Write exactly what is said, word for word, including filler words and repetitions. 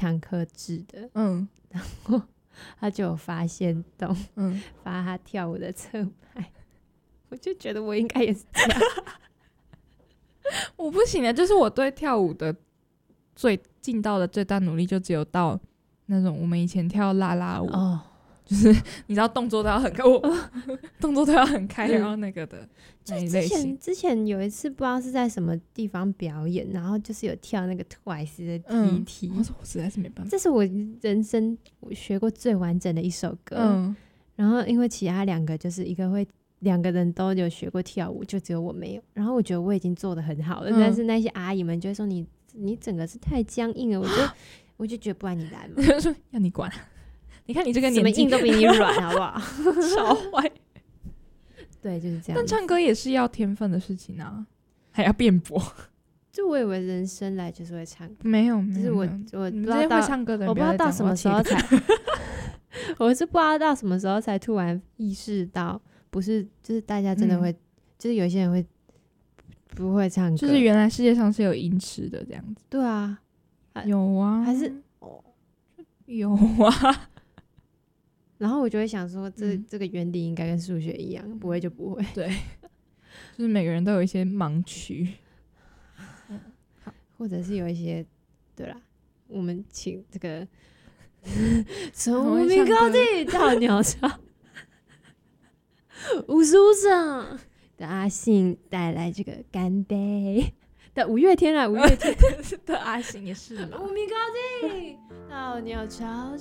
堂课制的， 嗯， 然后他就有发现动， 嗯， 发他跳舞的侧拍，我就觉得我应该也是这样。 我不行的，就是我对跳舞的最尽到的最大努力，就只有到那种我们以前跳啦啦舞， 哦， 就是你知道动作都要很开，我动作都要很开，然后那个的那一之类型前。之前有一次不知道是在什么地方表演，然后就是有跳那个 Twice 的 T T，、 嗯、我说我实在是没办法。 这是我人生我学过最完整的一首歌。 嗯， 然后因为其他两个就是一个会两个人都有学过跳舞，就只有我没有。然后我觉得我已经做得很好了， 嗯、 但是那些阿姨们就会说你你整个是太僵硬了，我就我就觉得不然你来嘛， 就说要你管，你看你这个什么年纪硬都比你软，好不好？ 超坏。 对，就是这样。 但唱歌也是要天分的事情啊，还要辩驳。 就我以为人生来就是会唱歌， 没有， 就是我我你们这些不知道到会唱歌的人， 我不知道到什么时候才，我是不知道到什么时候才突然意识到，不是就是大家真的会，嗯、就是有些人会不会唱歌， 就是原来世界上是有音痴的这样子。 对啊， 有啊， 还是有啊。 然后我就会想说这， 嗯、 这个原理应该跟数学一样，不会就不会。 对，就是每个人都有一些盲区， 或者是有一些，对啦，我们请这个从无名高地到鸟巢武术上的阿信带来这个干杯的五月天啊，五月天的阿信也是嘛， 无名高地到鸟巢